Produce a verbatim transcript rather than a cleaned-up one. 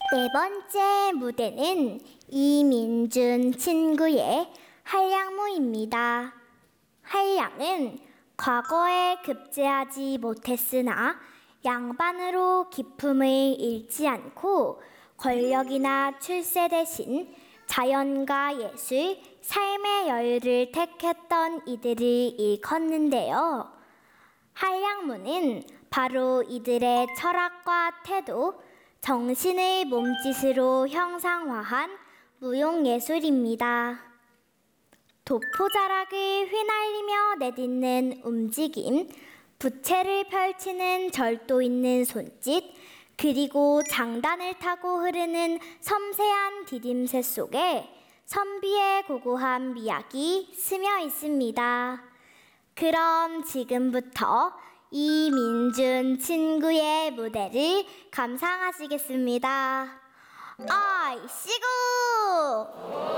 네 번째 무대는 이민준 친구의 한량무입니다. 한량은 과거에 급제하지 못했으나 양반으로 기품을 잃지 않고 권력이나 출세 대신 자연과 예술, 삶의 여유를 택했던 이들을 일컫는데요. 한량무는 바로 이들의 철학과 태도, 정신을 몸짓으로 형상화한 무용예술입니다. 도포자락을 휘날리며 내딛는 움직임, 부채를 펼치는 절도 있는 손짓, 그리고 장단을 타고 흐르는 섬세한 디딤새 속에 선비의 고고한 미학이 스며 있습니다. 그럼 지금부터 이민준 친구의 무대를 감상하시겠습니다. 아이씨구!